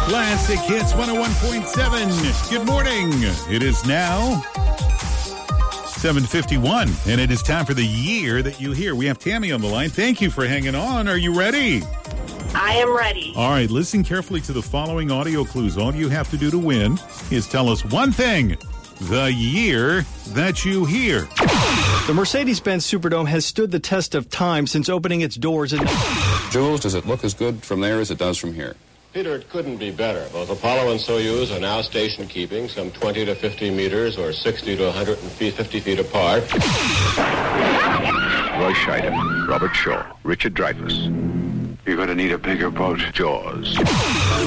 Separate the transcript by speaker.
Speaker 1: Classic Hits 101.7. Good morning. It is now 7:51, and it is time for the year that you hear. We have Tammy on the line. Thank you for hanging on. Are you ready?
Speaker 2: I am ready.
Speaker 1: All right, listen carefully to the following audio clues. All you have to do to win is tell us one thing, the year that you hear.
Speaker 3: The Mercedes-Benz Superdome has stood the test of time since opening its doors in...
Speaker 4: Jules, does it look as good from there as it does from here?
Speaker 5: Peter, it couldn't be better. Both Apollo and Soyuz are now station keeping, some 20 to 50 meters or 60 to 150 feet apart.
Speaker 6: Roy Scheider, Robert Shaw, Richard Dreyfuss.
Speaker 7: You're going to need a bigger boat.
Speaker 6: Jaws.